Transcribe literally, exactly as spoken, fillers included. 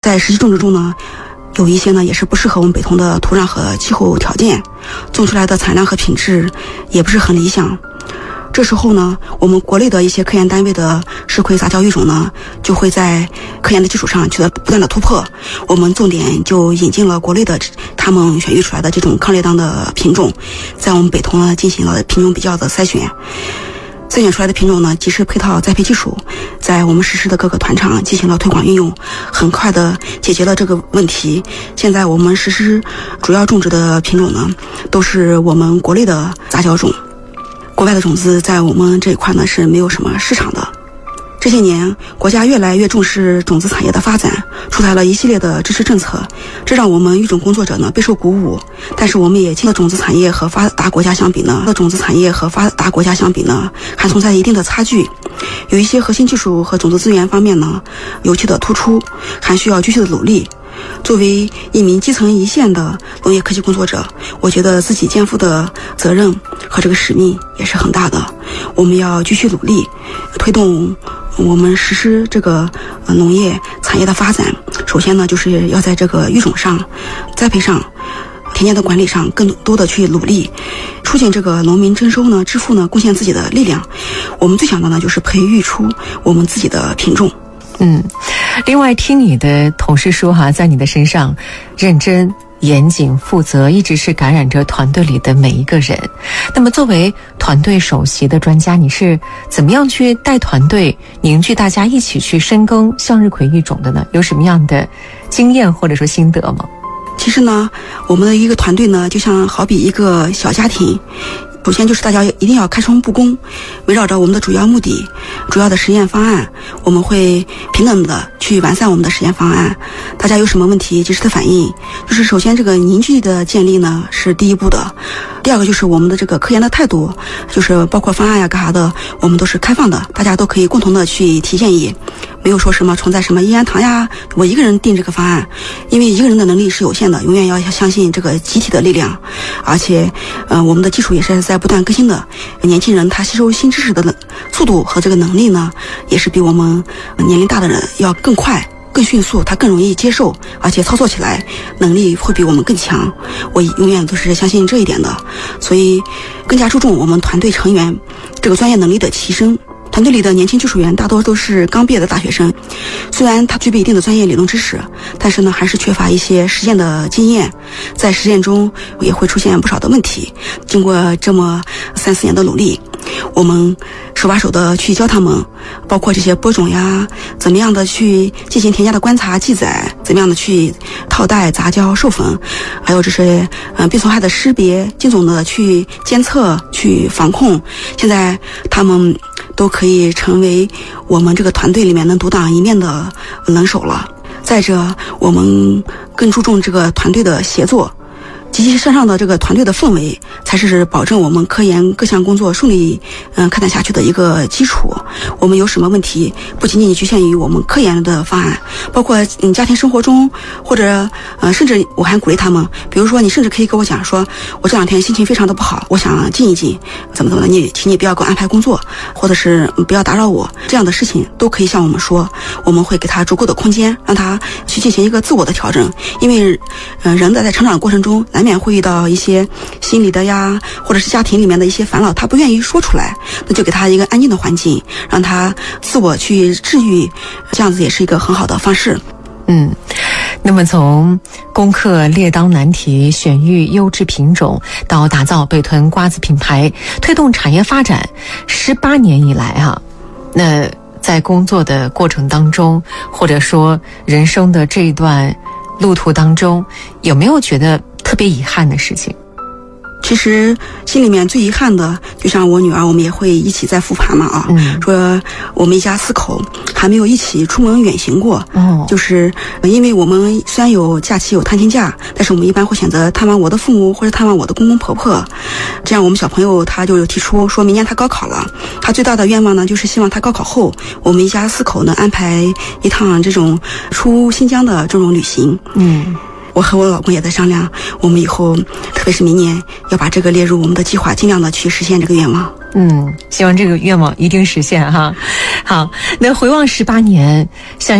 在实际种植中呢，有一些呢也是不适合我们北通的土壤和气候条件，种出来的产量和品质也不是很理想。这时候呢，我们国内的一些科研单位的石葵杂交育种呢，就会在科研的基础上取得不断的突破。我们重点就引进了国内的他们选育出来的这种抗劣当的品种，在我们北通呢进行了品种比较的筛选。筛选出来的品种呢，及时配套栽培技术，在我们实施的各个团场进行了推广运用，很快的解决了这个问题。现在我们实施主要种植的品种呢，都是我们国内的杂交种。国外的种子在我们这一块呢是没有什么市场的。这些年，国家越来越重视种子产业的发展，出台了一系列的支持政策，这让我们育种工作者呢备受鼓舞。但是我们也见到种子产业和发达国家相比呢，和种子产业和发达国家相比呢，还存在一定的差距。有一些核心技术和种子资源方面呢，尤其的突出，还需要继续的努力。作为一名基层一线的农业科技工作者，我觉得自己肩负的责任和这个使命也是很大的。我们要继续努力，推动我们实施这个呃农业产业的发展。首先呢，就是要在这个育种上、栽培上、田间的管理上更多的去努力，促进这个农民征收呢、致富呢，贡献自己的力量。我们最想的呢，就是培育出我们自己的品种。 嗯，另外听你的同事说哈，在你的身上认真、严谨、负责，一直是感染着团队里的每一个人。那么作为团队首席的专家，你是怎么样去带团队凝聚大家一起去深耕向日葵育种的呢？有什么样的经验或者说心得吗？ 其实呢，我们的一个团队呢，就像好比一个小家庭。首先就是大家一定要开诚布公，围绕着我们的主要目的、主要的实验方案，我们会平等的去完善我们的实验方案。大家有什么问题及时的反映。就是首先这个凝聚的建立呢是第一步的。第二个就是我们的这个科研的态度，就是包括方案呀干啥的，我们都是开放的，大家都可以共同的去提建议，没有说什么存在什么一言堂呀，我一个人定这个方案，因为一个人的能力是有限的，永远要相信这个集体的力量。而且，呃，我们的技术也是在不断更新的，年轻人他吸收新知识的速度和这个能力呢，也是比我们年龄大的人要更快。更迅速，他更容易接受，而且操作起来能力会比我们更强。我永远都是相信这一点的，所以更加注重我们团队成员这个专业能力的提升。团队里的年轻技术员大多都是刚毕业的大学生，虽然他具备一定的专业理论知识，但是呢还是缺乏一些实践的经验，在实践中也会出现不少的问题。经过这么三四年的努力，我们手把手的去教他们，包括这些播种呀，怎么样的去进行田间的观察记载，怎么样的去套袋杂交授粉，还有这些嗯病虫害的识别、菌种的去监测、去防控。现在他们都可以成为我们这个团队里面能独当一面的能手了。再者，我们更注重这个团队的协作。积极向上的这个团队的氛围，才是保证我们科研各项工作顺利嗯开展下去的一个基础。我们有什么问题，不仅仅局限于我们科研的方案，包括嗯家庭生活中，或者呃甚至我还鼓励他们，比如说你甚至可以跟我讲说，我这两天心情非常的不好，我想静一静，怎么怎么的，你请你不要给我安排工作，或者是不要打扰我，这样的事情都可以向我们说，我们会给他足够的空间，让他去进行一个自我的调整。因为嗯、呃、人在在成长的过程中，难免会遇到一些心理的呀，或者是家庭里面的一些烦恼，他不愿意说出来，那就给他一个安静的环境，让他自我去治愈，这样子也是一个很好的方式。 嗯，那么从攻克列当难题、选育优质品种，到打造北屯瓜子品牌，推动产业发展，十八年以来啊，那在工作的过程当中，或者说人生的这一段路途当中，有没有觉得特别遗憾的事情？ 其实心里面最遗憾的，就像我女儿，我们也会一起在复盘嘛啊，嗯、说我们一家四口还没有一起出门远行过。哦，就是因为我们虽然有假期有探亲假，但是我们一般会选择探望我的父母或者探望我的公公婆婆。这样我们小朋友他就有提出说，明年他高考了，他最大的愿望呢，就是希望他高考后，我们一家四口呢安排一趟这种出新疆的这种旅行。嗯。我和我老公也在商量，我们以后特别是明年要把这个列入我们的计划，尽量的去实现这个愿望。 嗯，希望这个愿望一定实现哈。好，那回望十八年，像